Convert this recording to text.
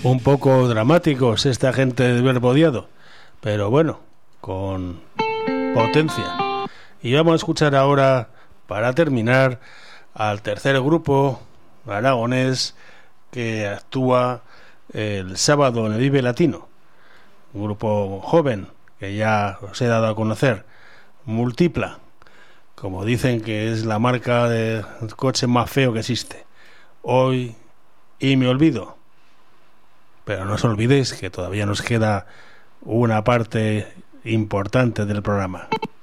Un poco dramáticos esta gente de Verbo Odiado, pero bueno, con potencia. Y vamos a escuchar ahora, para terminar, al tercer grupo aragonés que actúa el sábado en el Vive Latino. Un grupo joven que ya os he dado a conocer, Multipla, como dicen que es la marca de coche más feo que existe. Hoy y me olvido. Pero no os olvidéis que todavía nos queda una parte importante del programa.